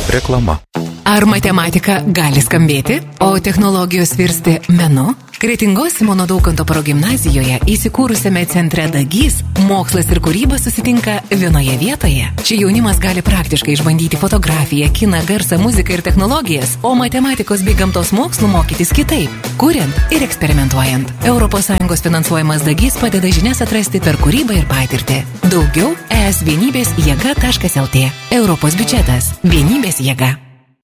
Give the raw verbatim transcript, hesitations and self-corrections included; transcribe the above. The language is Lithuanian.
Reklama. Ar matematika gali skambėti, o technologijos virsti menu? Kretingos Simono Daukanto progimnazijoje įsikūrusiame centre Dagys mokslas ir kūryba susitinka vienoje vietoje. Čia jaunimas gali praktiškai išbandyti fotografiją, kiną, garsą, muziką ir technologijas, o matematikos bei gamtos mokslų mokytis kitaip, kuriant ir eksperimentuojant. Europos Sąjungos finansuojamas Dagys padeda žinias atrasti per kūrybą ir patirtį. Daugiau es vienybės jėga taškas el tė. Europos biudžetas. Vienybės jėga.